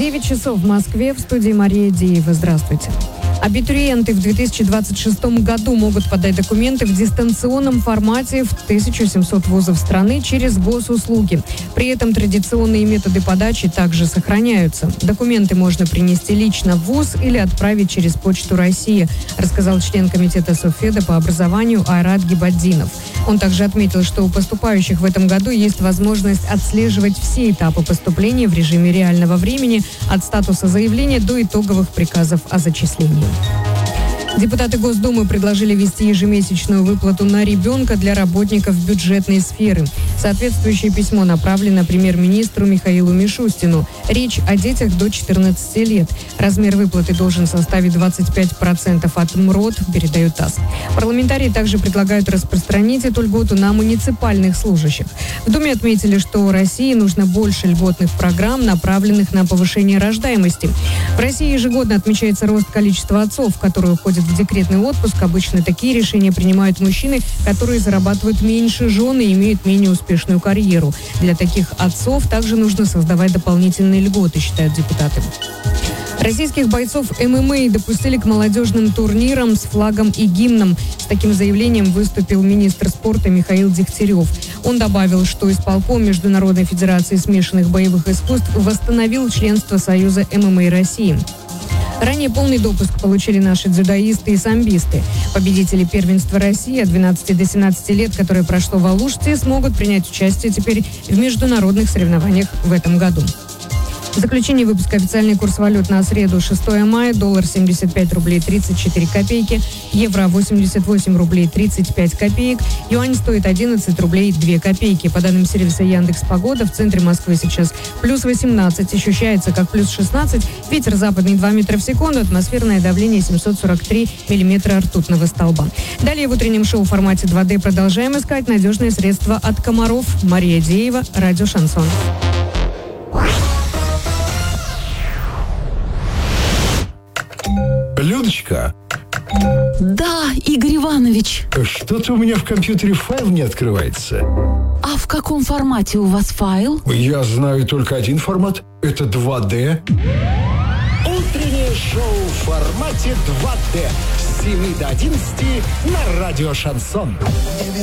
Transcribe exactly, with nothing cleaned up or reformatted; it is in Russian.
девять часов в Москве, в студии Мария Деева. Здравствуйте. Абитуриенты в две тысячи двадцать шестом году могут подать документы в дистанционном формате в тысячу семьсот вузов страны через госуслуги. При этом традиционные методы подачи также сохраняются. Документы можно принести лично в вуз или отправить через Почту России, рассказал член комитета Совфеда по образованию Айрат Гибаддинов. Он также отметил, что у поступающих в этом году есть возможность отслеживать все этапы поступления в режиме реального времени от статуса заявления до итоговых приказов о зачислении. Депутаты Госдумы предложили ввести ежемесячную выплату на ребенка для работников бюджетной сферы. Соответствующее письмо направлено премьер-министру Михаилу Мишустину. Речь о детях до четырнадцати лет. Размер выплаты должен составить двадцать пять процентов от МРОТ, передает ТАСС. Парламентарии также предлагают распространить эту льготу на муниципальных служащих. В Думе отметили, что России нужно больше льготных программ, направленных на повышение рождаемости. В России ежегодно отмечается рост количества отцов, которые уходят в декретный отпуск. Обычно такие решения принимают мужчины, которые зарабатывают меньше жены и имеют менее успешную карьеру. Для таких отцов также нужно создавать дополнительные льготы, считают депутаты. Российских бойцов ММА допустили к молодежным турнирам с флагом и гимном. С таким заявлением выступил министр спорта Михаил Дегтярев. Он добавил, что исполком Международной федерации смешанных боевых искусств восстановил членство Союза ММА России. Ранее полный допуск получили наши дзюдоисты и самбисты. Победители первенства России от двенадцати до семнадцати лет, которое прошло в Алуште, смогут принять участие теперь в международных соревнованиях в этом году. В заключении выпуска официальный курс валют на среду, шестого мая. Доллар семьдесят пять рублей тридцать четыре копейки, евро восемьдесят восемь рублей тридцать пять копеек, юань стоит одиннадцать рублей две копейки. По данным сервиса Яндекс.Погода, в центре Москвы сейчас плюс восемнадцать, ощущается как плюс шестнадцать, ветер западный два метра в секунду, атмосферное давление семьсот сорок три миллиметра ртутного столба. Далее в утреннем шоу в формате два дэ продолжаем искать надежные средства от комаров. Мария Деева, радио «Шансон». Людочка. Да, Игорь Иванович. Что-то у меня в компьютере файл не открывается. А в каком формате у вас файл? Я знаю только один формат. Это два дэ. Утреннее шоу в формате два дэ с семи до одиннадцати на радио «Шансон».